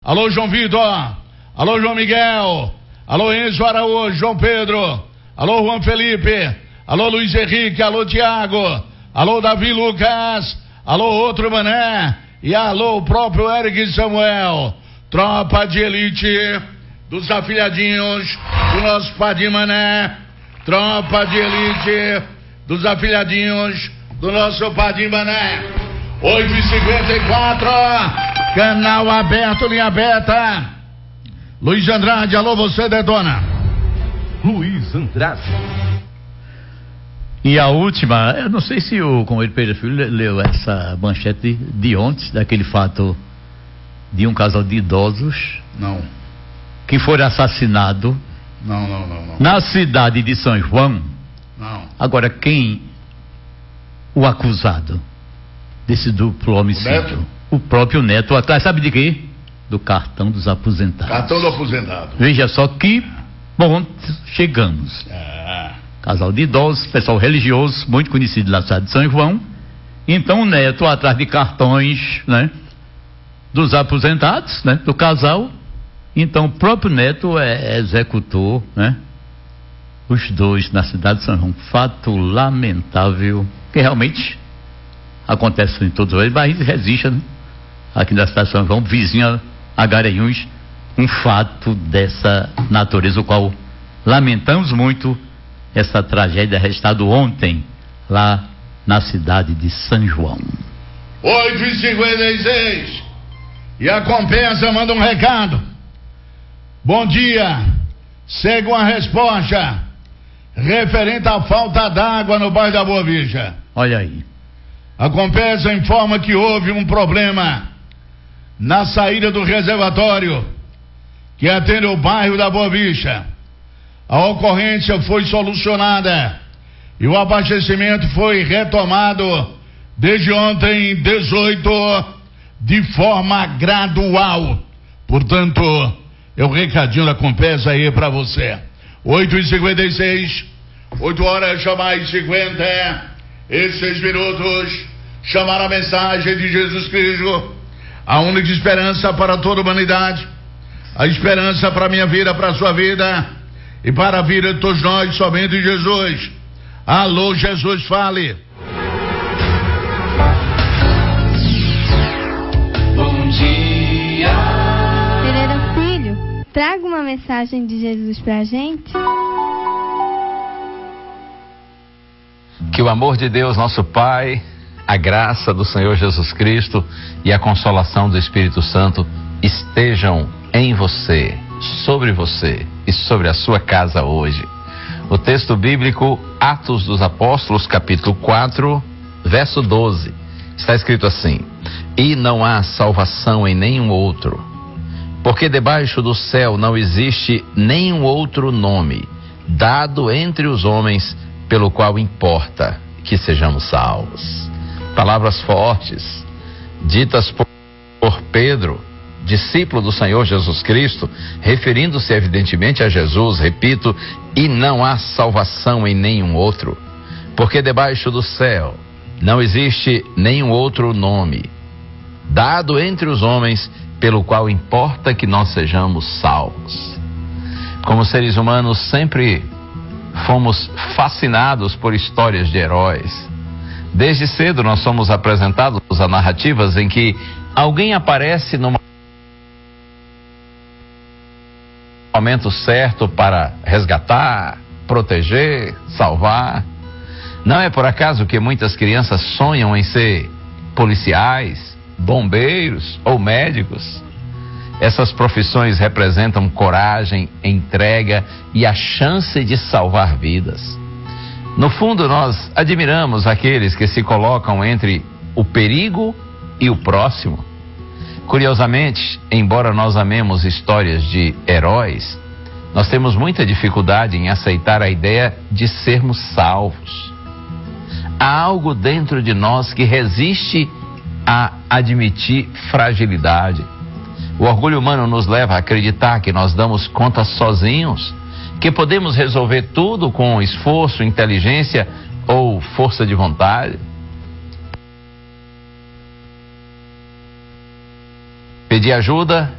alô João Vitor, alô João Miguel, alô Enzo Araújo, João Pedro, alô Juan Felipe, alô Luiz Henrique, alô Tiago, alô Davi Lucas, alô outro Mané e alô o próprio Eric Samuel, tropa de elite dos afilhadinhos do nosso Padim Mané, tropa de elite dos afilhadinhos do nosso Padim Mané. 8h54, canal aberto, linha aberta. Luiz Andrade, alô, você detona. Luiz Andrade. E a última, eu não sei se o Companheiro Pereira Filho leu essa manchete de ontem, daquele fato de um casal de idosos. Não. Que foi assassinado. Não. Na cidade de São João. Não. Agora, quem o acusado desse duplo homicídio? O próprio Neto, atrás, sabe de quê? Do cartão dos aposentados. Cartão do aposentado. Veja só que ponto chegamos. Casal de idosos, pessoal religioso, muito conhecido na cidade de São João. Então o Neto atrás de cartões, né? Dos aposentados, né? Do casal. Então o próprio Neto executou, né? Os dois na cidade de São João. Fato lamentável, que realmente acontece em todos os países, resiste, né? Aqui na cidade de São João, vizinha a Garanhuns, um fato dessa natureza, o qual lamentamos muito essa tragédia registrada ontem lá na cidade de São João. 8h56 e a Compensa manda um recado. Bom dia, segue uma resposta referente à falta d'água no bairro da Boa Vista. Olha aí. A Compensa informa que houve um problema na saída do reservatório que atende o bairro da Boa Vista. A ocorrência foi solucionada e o abastecimento foi retomado desde ontem, 18, de forma gradual. Portanto, é o recadinho da Compensa aí para você. 8h56, 8 horas mais 56 minutos. Chamar a mensagem de Jesus Cristo, a única esperança para toda a humanidade, a esperança para a minha vida, para a sua vida e para a vida de todos nós, somente Jesus. Alô, Jesus, fale. Bom dia. Pereira Filho, traga uma mensagem de Jesus pra gente. Que o amor de Deus, nosso Pai, a graça do Senhor Jesus Cristo e a consolação do Espírito Santo estejam em você, sobre você e sobre a sua casa hoje. O texto bíblico, Atos dos Apóstolos, capítulo 4, verso 12, está escrito assim: E não há salvação em nenhum outro, porque debaixo do céu não existe nenhum outro nome dado entre os homens pelo qual importa que sejamos salvos. Palavras fortes, ditas por Pedro, discípulo do Senhor Jesus Cristo, referindo-se evidentemente a Jesus, repito, e não há salvação em nenhum outro, porque debaixo do céu não existe nenhum outro nome dado entre os homens pelo qual importa que nós sejamos salvos. Como seres humanos sempre fomos fascinados por histórias de heróis. Desde cedo nós somos apresentados a narrativas em que alguém aparece no momento certo para resgatar, proteger, salvar. Não é por acaso que muitas crianças sonham em ser policiais, bombeiros ou médicos. Essas profissões representam coragem, entrega e a chance de salvar vidas. No fundo, nós admiramos aqueles que se colocam entre o perigo e o próximo. Curiosamente, embora nós amemos histórias de heróis, nós temos muita dificuldade em aceitar a ideia de sermos salvos. Há algo dentro de nós que resiste a admitir fragilidade. O orgulho humano nos leva a acreditar que nós damos conta sozinhos, que podemos resolver tudo com esforço, inteligência ou força de vontade. Pedir ajuda